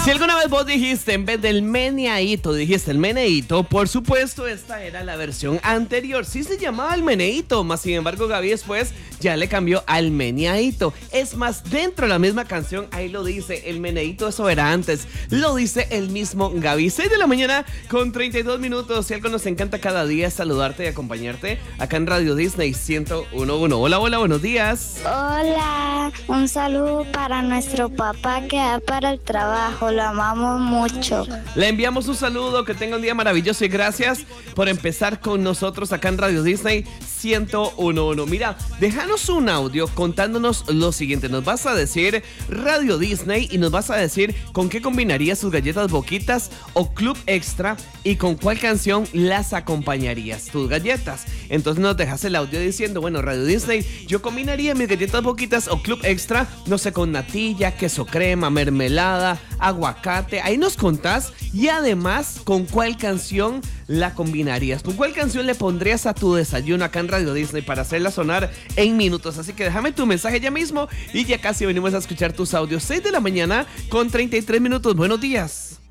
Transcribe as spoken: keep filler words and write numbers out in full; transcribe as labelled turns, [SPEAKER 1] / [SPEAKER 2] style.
[SPEAKER 1] Si alguna vez vos dijiste, en vez del meneíto, dijiste el meneíto, por supuesto, esta era la versión anterior. Sí se llamaba el meneíto, más sin embargo, Gaby después ya le cambió al meneíto. Es más, dentro de la misma canción, ahí lo dice, el meneíto, eso era antes. Lo dice el mismo Gaby. seis de la mañana con treinta y dos minutos. Si algo nos encanta cada día es saludarte y acompañarte acá en Radio Disney ciento uno punto uno. Hola, hola, buenos días.
[SPEAKER 2] Hola, un saludo para nuestro papá que va para el trabajo, lo amamos mucho.
[SPEAKER 1] Le enviamos un saludo, que tenga un día maravilloso y gracias por empezar con nosotros acá en Radio Disney ciento uno punto uno. Mira, déjanos un audio contándonos lo siguiente. Nos vas a decir Radio Disney y nos vas a decir con qué combinarías sus galletas Boquitas o Club Extra y con cuál canción las acompañarías, tus galletas. Entonces nos dejas el audio diciendo, bueno, Radio Disney, yo combinaría mis galletas Boquitas o Club Extra, no sé, con natilla, queso crema, mermelada, aguacate. Ahí nos contás y además con cuál canción la combinarías, con cuál canción le pondrías a tu desayuno acá en Radio Disney para hacerla sonar en minutos. Así que déjame tu mensaje ya mismo y ya casi venimos a escuchar tus audios. seis de la mañana con treinta y tres minutos. Buenos días.